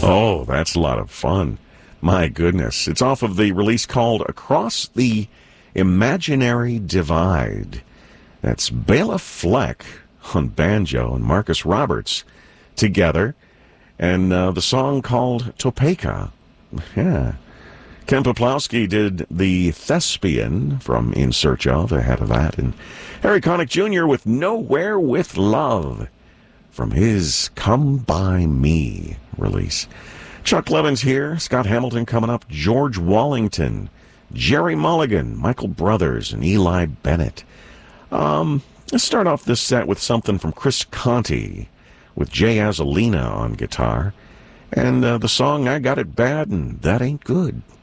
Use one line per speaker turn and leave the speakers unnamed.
Oh, that's a lot of fun. My goodness. It's off of the release called Across the Imaginary Divide. That's Bela Fleck on banjo and Marcus Roberts together. And the song called Topeka. Yeah. Ken Poplowski did the Thespian from In Search Of, ahead of that. And Harry Connick Jr. with Nowhere with Love from his Come By Me release. Chuck Levin's here, Scott Hamilton coming up, George Wallington, Jerry Mulligan, Michael Brothers, and Eli Bennett. Let's start off this set with something from Chris Conti with Jay Azalina on guitar. And the song I Got It Bad and That Ain't Good.